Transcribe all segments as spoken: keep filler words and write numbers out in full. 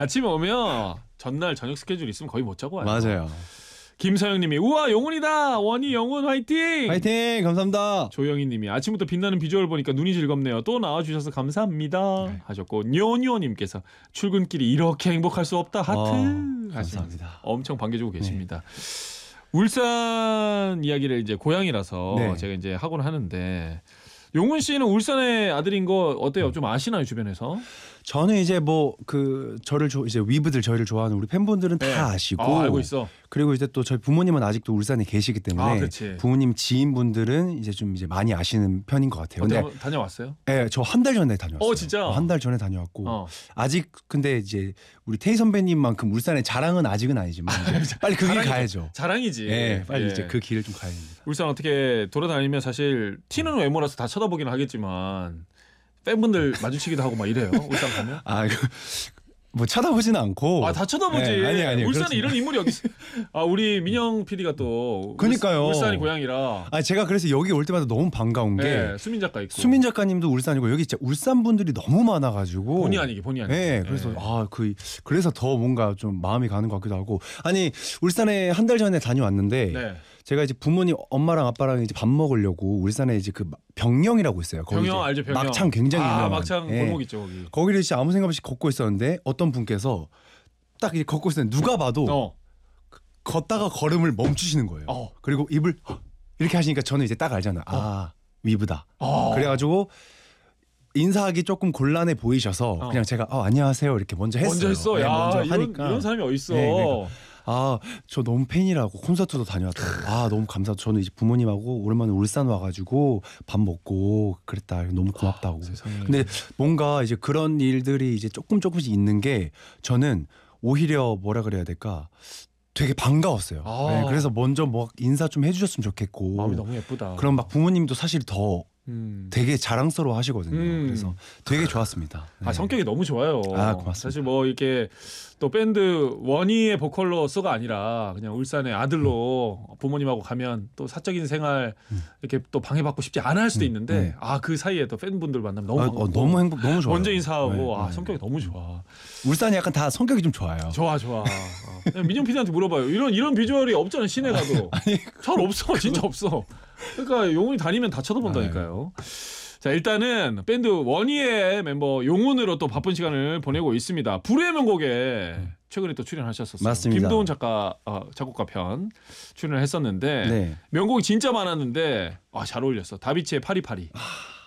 아침에 오면 전날 저녁 스케줄 있으면 거의 못 자고 와요. 맞아요. 김서영님이 우와 영훈이다. 원희 영훈 화이팅. 화이팅 감사합니다. 조영희님이 아침부터 빛나는 비주얼 보니까 눈이 즐겁네요. 또 나와주셔서 감사합니다. 네. 하셨고 뇨뇨님께서 출근길이 이렇게 행복할 수 없다 하트. 어, 감사합니다. 엄청 반겨주고 계십니다. 네. 울산 이야기를 이제 고향이라서 네. 제가 이제 하곤 하는데 용훈 씨는 울산의 아들인 거 어때요? 좀 아시나요 주변에서? 저는 이제 뭐 그 저를 조, 이제 위브들 저희를 좋아하는 우리 팬분들은 네. 다 아시고 아, 알고 있어. 그리고 이제 또 저희 부모님은 아직도 울산에 계시기 때문에 아, 부모님 지인분들은 이제 좀 이제 많이 아시는 편인 것 같아요. 근데 어, 다녀왔어요? 네, 저 한 달 전에 다녀왔어요. 어, 진짜? 한 달 전에 다녀왔고 어. 아직 근데 이제 우리 태희 선배님만큼 울산의 자랑은 아직은 아니지만 이제 빨리 그 길 가야죠. 자랑이지. 네, 빨리 예. 이제 그 길을 좀 가야 됩니다. 울산 어떻게 돌아다니면 사실 티는 외모라서 다 쳐다보기는 하겠지만 팬분들 마주치기도 하고 막 이래요. 울산 가면? 아, 뭐 쳐다보지는 않고. 아, 다 쳐다보지. 네, 아니 아니. 울산에 이런 인물이 여기 있어. 아, 우리 민영 피디가 또 그러니까요. 울산이 고향이라. 아, 제가 그래서 여기 올 때마다 너무 반가운 게 네, 수민 작가 있고. 수민 작가님도 울산이고 여기 진짜 울산 분들이 너무 많아가지고. 본의 아니게 본의 아니게. 네, 그래서 네. 아, 그 그래서 더 뭔가 좀 마음이 가는 것 같기도 하고. 아니 울산에 한 달 전에 다녀왔는데. 네. 제가 이제 부모님 엄마랑 아빠랑 이제 밥 먹으려고 울산에 이제 그 병영이라고 있어요. 거기 병영 알죠, 병영. 막창 굉장히 유명한. 아, 막창 네. 골목 있죠, 거기. 거기를 진짜 아무 생각 없이 걷고 있었는데 어떤 분께서 딱 이제 걷고 있었는데 누가 봐도 어. 걷다가 걸음을 멈추시는 거예요. 어. 그리고 입을 이렇게 하시니까 저는 이제 딱 알잖아요. 어. 아, 위브다. 어. 그래가지고 인사하기 조금 곤란해 보이셔서 어. 그냥 제가 어, 안녕하세요 이렇게 먼저 했어요. 먼저 했어. 네, 야, 먼저 이런, 하니까. 이런 사람이 어디 있어? 네, 그러니까. 아, 저 너무 팬이라고 콘서트도 다녀왔다고. 아, 너무 감사하다. 저는 이제 부모님하고 오랜만에 울산 와가지고 밥 먹고 그랬다. 너무 고맙다고. 아, 근데 뭔가 이제 그런 일들이 이제 조금 조금씩 있는 게 저는 오히려 뭐라 그래야 될까? 되게 반가웠어요. 아. 네, 그래서 먼저 뭐 인사 좀 해주셨으면 좋겠고. 마음이 너무 예쁘다. 그럼 막 부모님도 사실 더 음. 되게 자랑스러워 하시거든요. 음. 그래서 되게 좋았습니다. 네. 아, 성격이 너무 좋아요. 아, 고맙습니다. 사실 뭐 이렇게 또 밴드 원희의 보컬로서가 아니라 그냥 울산의 아들로 음. 부모님하고 가면 또 사적인 생활 음. 이렇게 또 방해받고 싶지 않아 할 수도 있는데 음. 아, 그 사이에 또 팬분들 만나면 너무 아, 반갑고 어, 너무 행복, 너무 좋아요. 먼저 인사하고 네, 아, 네. 성격이 너무 좋아. 울산이 약간 다 성격이 좀 좋아요. 좋아, 좋아. 어. 민영 피디한테 물어봐요. 이런 이런 비주얼이 없잖아, 시내 가도. 아니, 잘 없어, 진짜 없어. 그러니까 용훈이 다니면 다 쳐다본다니까요. 아, 자, 일단은 밴드 원희의 멤버 용훈으로 또 바쁜 시간을 보내고 있습니다. 불후의 명곡에 최근에 또 출연하셨었어요. 맞습니다. 김도훈 작가 어, 작곡가 편 출연을 했었는데 네. 명곡이 진짜 많았는데 아, 잘 어울렸어. 다비치의 파리파리. 아...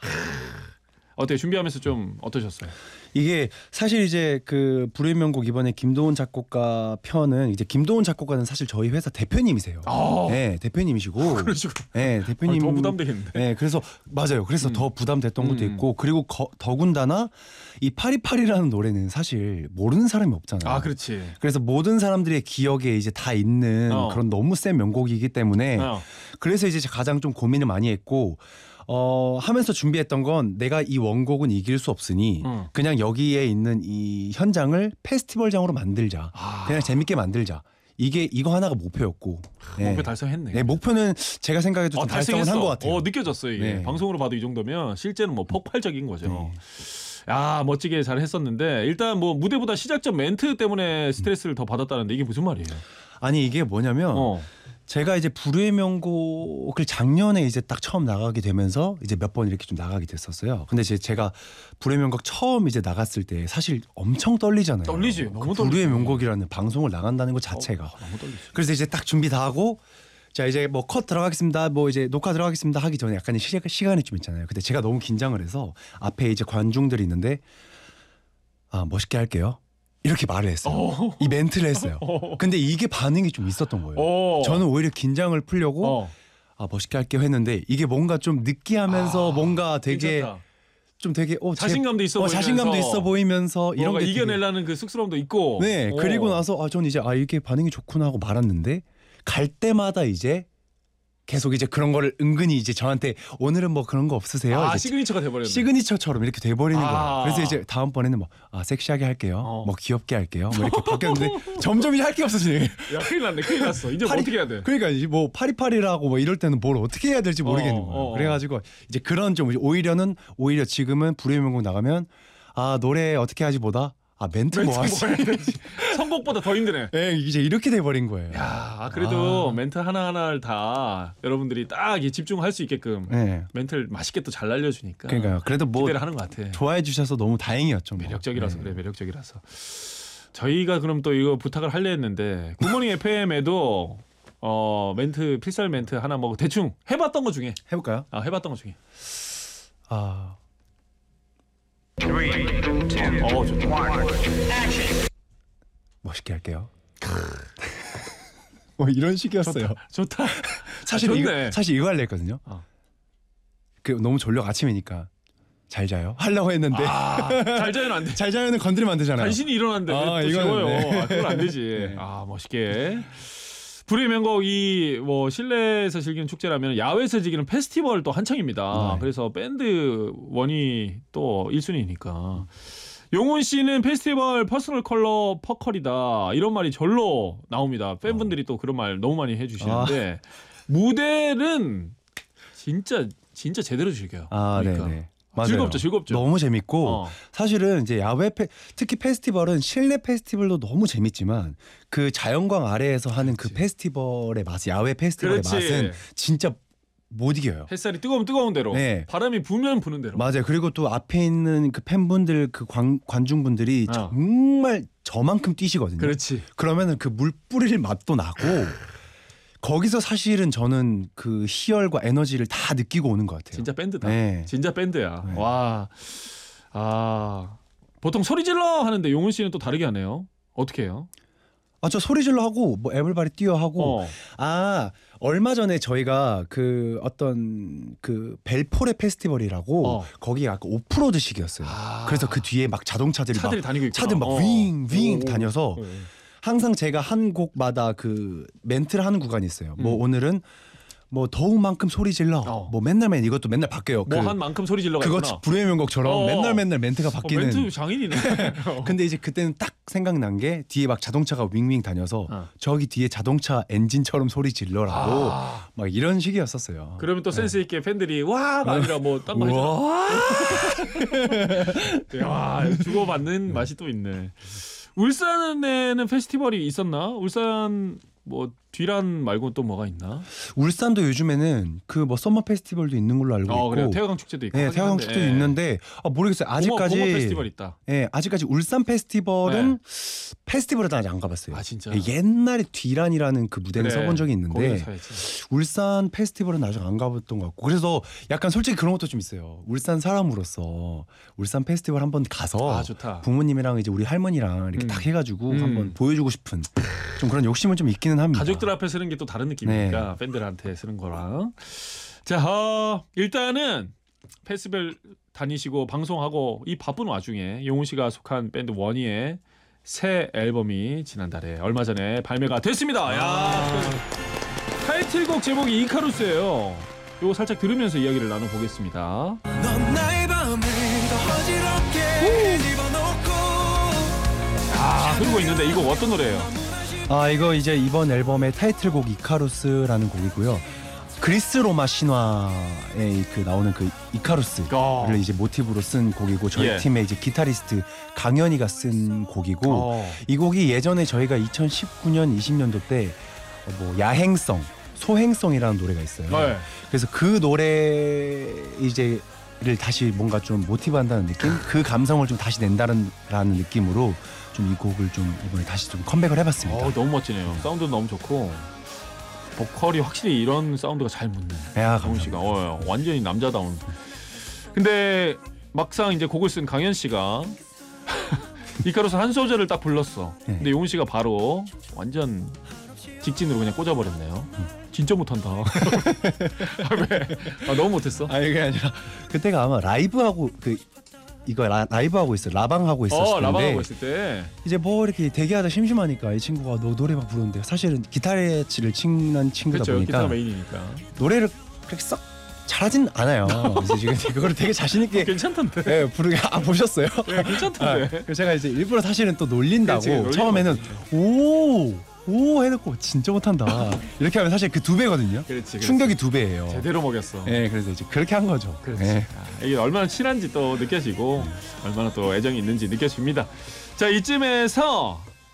어때요? 준비하면서 좀 어떠셨어요? 이게 사실 이제 그 불후의 명곡 이번에 김도훈 작곡가 편은 이제 김도훈 작곡가는 사실 저희 회사 대표님이세요. 아~ 네, 대표님이시고. 그러시고. 네, 대표님. 아, 더 부담되겠는데. 네, 그래서 맞아요. 그래서 음. 더 부담됐던 것도 음. 있고 그리고 거, 더군다나 이 파리파리라는 노래는 사실 모르는 사람이 없잖아요. 아, 그렇지. 그래서 모든 사람들의 기억에 이제 다 있는 어. 그런 너무 센 명곡이기 때문에 어. 그래서 이제 가장 좀 고민을 많이 했고. 어, 하면서 준비했던 건 내가 이 원곡은 이길 수 없으니 음. 그냥 여기에 있는 이 현장을 페스티벌장으로 만들자. 아. 그냥 재밌게 만들자. 이게 이거 하나가 목표였고. 네. 목표 달성했네. 네, 목표는 제가 생각해도 좀 어, 달성을 한 것 같아요. 어, 느껴졌어요. 이게. 네. 방송으로 봐도 이 정도면 실제는 뭐 폭발적인 거죠. 네. 야, 멋지게 잘 했었는데 일단 뭐 무대보다 시작점 멘트 때문에 스트레스를 음. 더 받았다는데 이게 무슨 말이에요? 아니 이게 뭐냐면 어. 제가 이제 불후의 명곡을 작년에 이제 딱 처음 나가게 되면서 이제 몇 번 이렇게 좀 나가게 됐었어요. 근데 이제 제가 불후의 명곡 처음 이제 나갔을 때 사실 엄청 떨리잖아요. 떨리지. 너무 그 떨리지. 불후의 명곡이라는 방송을 나간다는 것 자체가. 어, 너무 떨리지. 그래서 이제 딱 준비 다 하고 자 이제 뭐 컷 들어가겠습니다. 뭐 이제 녹화 들어가겠습니다 하기 전에 약간의 시, 시간이 좀 있잖아요. 근데 제가 너무 긴장을 해서 앞에 이제 관중들이 있는데 아 멋있게 할게요. 이렇게 말을 했어요. 어. 이 멘트를 했어요. 어. 근데 이게 반응이 좀 있었던 거예요. 어. 저는 오히려 긴장을 풀려고 어. 아 멋있게 할게요 했는데 이게 뭔가 좀 느끼하면서 아, 뭔가 되게 괜찮다. 좀 되게 어, 자신감도 있어 어, 보이면서 자신감도 있어 보이면서 이런 게 이겨내려는 되게... 그 쑥스러움도 있고. 네. 오. 그리고 나서 아 전 이제 아 이게 반응이 좋구나 하고 말았는데 갈 때마다 이제 계속 이제 그런 거를 은근히 이제 저한테 오늘은 뭐 그런 거 없으세요? 아, 이제 시그니처가 돼버렸네. 시그니처처럼 이렇게 돼버리는 아. 거예요. 그래서 이제 다음번에는 뭐 아, 섹시하게 할게요. 어. 뭐 귀엽게 할게요. 뭐 이렇게 바뀌었는데 점점 이제 할 게 없어지네. 야, 큰일 났네. 큰일 났어. 이제 파리, 뭐 어떻게 해야 돼? 그러니까 이제 뭐 파리파리라고 뭐 이럴 때는 뭘 어떻게 해야 될지 모르겠는 어, 거예요. 어, 어. 그래가지고 이제 그런 좀 오히려는 오히려 지금은 불후의 명곡 나가면 아 노래 어떻게 하지 보다 아 멘트 뭐 하지? 선곡보다 더 힘드네. 네, 이제 이렇게 돼버린 거예요. 야, 그래도 아. 멘트 하나 하나를 다 여러분들이 딱 집중할 수 있게끔 네. 멘트를 맛있게 또 잘 날려주니까. 그러니까요. 그래도 뭐 기대를 하는 것 같아. 좋아해 주셔서 너무 다행이었죠. 뭐. 매력적이라서 네. 그래, 매력적이라서. 저희가 그럼 또 이거 부탁을 하려 했는데 굿모닝 에프엠에도 어 멘트 필살 멘트 하나 뭐 대충 해봤던 거 중에 해볼까요? 아 해봤던 거 중에 아 어 좋다. 멋있게 할게요. 뭐 이런 식이었어요. 좋다. 사실 아, 이거 좋네. 사실 이거 하려 했거든요. 어. 그 너무 졸려 아침이니까 잘 자요 하려고 했는데 아, 잘 자면 안 돼. 잘 자면은 건드리면 안 되잖아요. 간신히 일어났는데 아, 또 이거는 재워요. 네. 아, 그건 안 되지. 네. 아 멋있게. 불의 명곡 이뭐 실내에서 즐기는 축제라면 야외에서 즐기는 페스티벌 또 한창입니다. 네. 그래서 밴드 원이 또 일 순위니까. 용훈 씨는 페스티벌 퍼스널 컬러 퍼컬이다 이런 말이 절로 나옵니다. 팬분들이 또 그런 말 너무 많이 해주시는데 무대는 진짜 진짜 제대로 즐겨요. 아, 그러니까. 네네. 맞아요. 즐겁죠, 즐겁죠. 너무 재밌고 어. 사실은 이제 야외 페, 특히 페스티벌은 실내 페스티벌도 너무 재밌지만 그 자연광 아래에서 하는 그 그렇지. 페스티벌의 맛, 야외 페스티벌의 그렇지. 맛은 진짜 못 이겨요. 햇살이 뜨거우면 뜨거운 대로, 네. 바람이 부면 부는 대로. 맞아요. 그리고 또 앞에 있는 그 팬분들, 그 관, 관중분들이 어. 정말 저만큼 뛰시거든요. 그렇지. 그러면은 그 물 뿌릴 맛도 나고 거기서 사실은 저는 그 희열과 에너지를 다 느끼고 오는 것 같아요. 진짜 밴드다. 네. 진짜 밴드야. 네. 와, 아 보통 소리 질러 하는데 용훈 씨는 또 다르게 하네요. 어떻게 해요? 아, 저 소리 질러 하고 뭐 에블바리 뛰어 하고 어. 아 얼마 전에 저희가 그 어떤 그 벨포레 페스티벌이라고 어. 거기 약간 오프로드식이었어요. 아. 그래서 그 뒤에 막 자동차들이 차들이 막 다니고 있구나. 차들 막 어. 윙 윙 오. 다녀서 어. 항상 제가 한 곡마다 그 멘트를 하는 구간이 있어요. 뭐 음. 오늘은 뭐 더운 만큼 소리 질러. 어. 뭐 맨날 맨 이것도 맨날 바뀌어요. 뭐 그, 한 만큼 소리 질러가 그거 있구나. 불의 명곡처럼 어. 맨날 맨날 멘트가 어, 바뀌는. 멘트 장인이네. 근데 이제 그때는 딱 생각난 게 뒤에 막 자동차가 윙윙 다녀서 어. 저기 뒤에 자동차 엔진처럼 소리 질러라고 아. 막 이런 식이었었어요. 그러면 또 센스 있게 팬들이 와가 아니라 뭐 딴 거 해줘. 우와. 야 주고받는 맛이 또 있네. 울산에는 페스티벌이 있었나? 울산 뭐 뒤란 말고 또 뭐가 있나? 울산도 요즘에는 그 뭐 썸머 페스티벌도 있는 걸로 알고 어 있고. 그래 태화강 축제도 있고. 네, 하긴 태화강 한데. 축제도 있는데 아, 모르겠어요. 아직까지 봄어, 봄어 페스티벌 있다. 예, 아직까지 울산 페스티벌은 페스티벌은 아직 안 가봤어요. 아 진짜. 옛날에 뒤란이라는 그 무대는 그래, 서본 적이 있는데 거기서 사야지. 울산 페스티벌은 아직 안 가봤던 것 같고 그래서 약간 솔직히 그런 것도 좀 있어요. 울산 사람으로서 울산 페스티벌 한번 가서 아 좋다. 부모님이랑 이제 우리 할머니랑 이렇게 음. 딱 해가지고 음. 한번 보여주고 싶은 좀 그런 욕심은 좀 있기는 합니다. 가족들 앞에 쓰는 게 또 다른 느낌이니까 네. 팬들한테 쓰는 거랑. 자 어, 일단은 페스티벌 다니시고 방송하고 이 바쁜 와중에 용훈 씨가 속한 밴드 원희의 새 앨범이 지난달에 얼마 전에 발매가 됐습니다. 아. 야, 그 타이틀곡 제목이 이카루스예요. 요거 살짝 들으면서 이야기를 나눠보겠습니다. 넌 나의 밤을 더 어지럽게 집어넣고 아 그리고 있는데 이거 어떤 노래예요? 아 이거 이제 이번 앨범의 타이틀곡 이카루스라는 곡이고요. 그리스 로마 신화에 그 나오는 그 이카루스를 어. 이제 모티브로 쓴 곡이고 저희 예. 팀의 이제 기타리스트 강현이가 쓴 곡이고 어. 이 곡이 예전에 저희가 이천십구 년 이십 년도 때 뭐 야행성, 소행성이라는 노래가 있어요. 네. 그래서 그 노래 이제를 다시 뭔가 좀 모티브한다는 느낌, 그 감성을 좀 다시 낸다는 라는 느낌으로 좀 이 곡을 좀 이번에 다시 좀 컴백을 해봤습니다. 어, 너무 멋지네요. 사운드 너무 좋고 보컬이 확실히 이런 사운드가 잘 묻는. 야, 강훈 씨가 어, 완전히 남자다운. 근데 막상 이제 곡을 쓴 강현 씨가 이카루스 한 소절을 딱 불렀어. 네. 근데 용훈 씨가 바로 완전 직진으로 그냥 꽂아버렸네요. 진짜 못한다. 아, 왜? 아, 너무 못했어? 아 이게 아니라 그때가 아마 라이브하고 그 이거 라, 라이브하고 있어 라방하고 있었을 어, 텐데 라방하고 있을 때. 이제 뭐 이렇게 대기하다 심심하니까 이 친구가 너 노래 막 부르는데 사실은 기타를 치는 친구다 그렇죠. 보니까 기타가 메인이니까. 노래를 그렇게 썩 잘하진 않아요. 그래서 지금 그거를 되게 자신 있게 괜찮던데. 예, 부르게 아 보셨어요? 네, 괜찮던데. 아, 그래서 제가 이제 일부러 사실은 또 놀린다고 그렇지, 놀리는 처음에는 거지. 오, 오 해놓고 진짜 못한다 이렇게 하면 사실 그 두 배거든요. 그렇지, 그렇지. 충격이 두 배예요. 제대로 먹였어. 예, 그래서 이제 그렇게 한 거죠. 그렇지. 예. 아, 이게 얼마나 친한지 또 느껴지고 얼마나 또 애정이 있는지 느껴집니다. 자 이쯤에서